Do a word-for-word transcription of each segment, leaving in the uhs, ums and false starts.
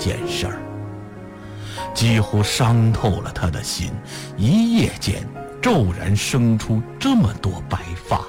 件事儿，几乎伤透了他的心，一夜间骤然生出这么多白发。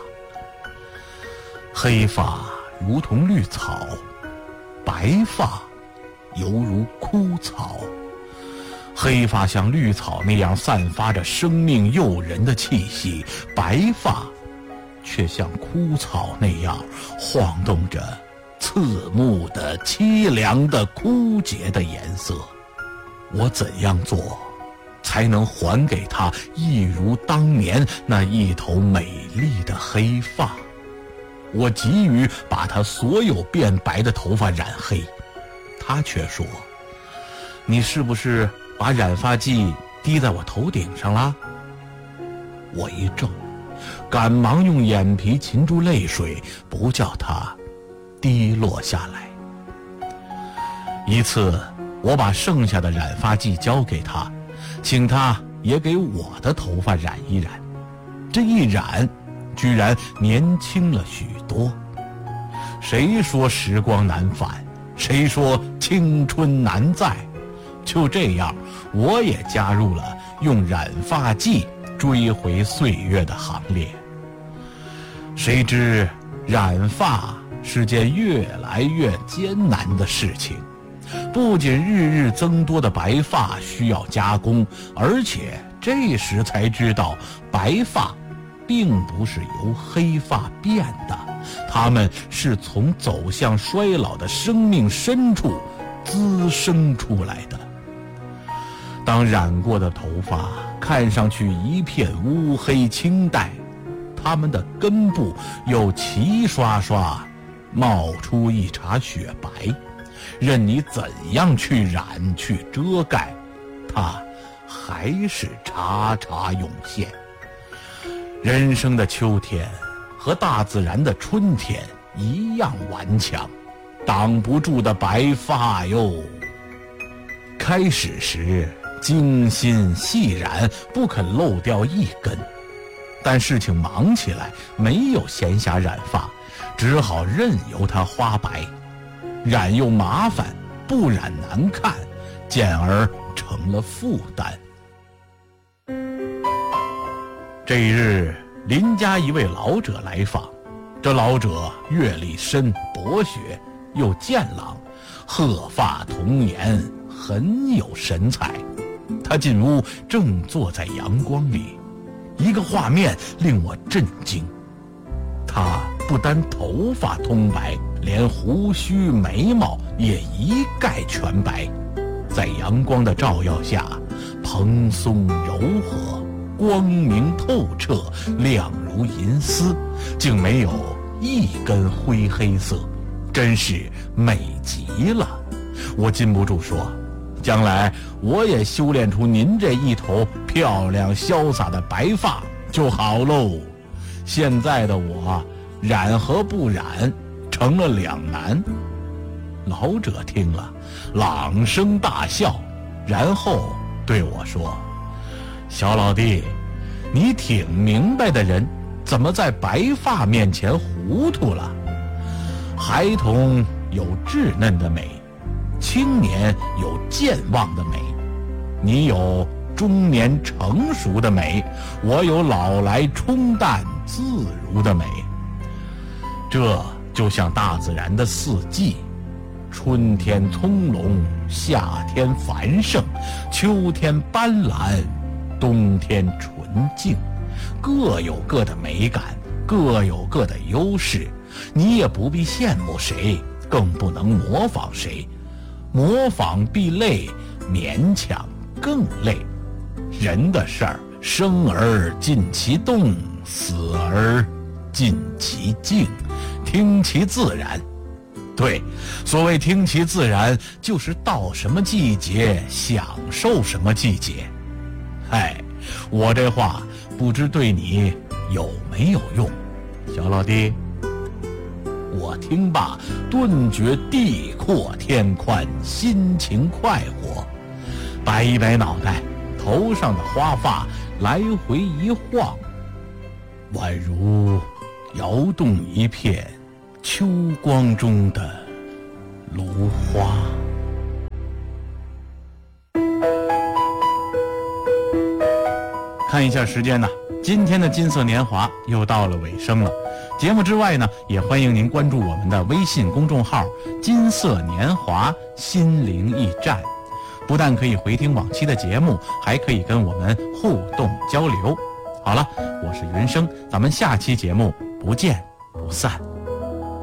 黑发如同绿草，白发犹如枯草。黑发像绿草那样散发着生命诱人的气息，白发却像枯草那样晃动着刺目的凄凉的枯竭的颜色。我怎样做才能还给他一如当年那一头美丽的黑发？我急于把他所有变白的头发染黑，他却说：你是不是把染发剂滴在我头顶上了？我一怔，赶忙用眼皮擒住泪水，不叫它滴落下来。一次，我把剩下的染发剂交给他，请他也给我的头发染一染。这一染，居然年轻了许多。谁说时光难返？谁说青春难再？就这样，我也加入了用染发剂追回岁月的行列。谁知染发是件越来越艰难的事情，不仅日日增多的白发需要加工，而且这时才知道，白发并不是由黑发变的，它们是从走向衰老的生命深处滋生出来的。当染过的头发看上去一片乌黑青黛，它们的根部又齐刷刷冒出一茬雪白，任你怎样去染去遮盖，它还是茬茬涌现。人生的秋天和大自然的春天一样顽强，挡不住的白发哟。开始时精心细染，不肯漏掉一根，但事情忙起来，没有闲暇染发，只好任由它花白。染又麻烦，不染难看，渐而成了负担。这一日，邻家一位老者来访，这老者阅历深，博学又健朗，鹤发童颜，很有神采。他进屋正坐在阳光里，一个画面令我震惊。他不单头发通白，连胡须眉毛也一概全白，在阳光的照耀下，蓬松柔和，光明透彻，亮如银丝，竟没有一根灰黑色，真是美极了。我禁不住说，将来我也修炼出您这一头漂亮潇洒的白发就好喽。现在的我染和不染成了两难。老者听了朗声大笑，然后对我说：小老弟，你挺明白的人，怎么在白发面前糊涂了？孩童有稚嫩的美，青年有健忘的美，你有中年成熟的美，我有老来冲淡自如的美。这就像大自然的四季，春天葱茏，夏天繁盛，秋天斑斓，冬天纯净，各有各的美感，各有各的优势。你也不必羡慕谁，更不能模仿谁。模仿必累，勉强更累。人的事儿，生而尽其动，死而尽其静，听其自然。对，所谓听其自然，就是到什么季节享受什么季节。嗨，我这话不知对你有没有用，小老弟。我听罢，顿觉地阔天宽，心情快活，摆一摆脑袋，头上的花发来回一晃，宛如摇动一片秋光中的芦花。 看一下时间呢，今天的金色年华又到了尾声了。节目之外呢，也欢迎您关注我们的微信公众号金色年华心灵驿站，不但可以回听往期的节目，还可以跟我们互动交流。好了，我是云生，咱们下期节目不见不散。